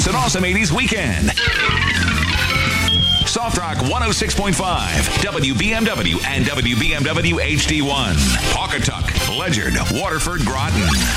an awesome 80s weekend. Soft Rock 106.5, WBMW and WBMW HD1. Pawcatuck, Ledyard, Waterford, Groton.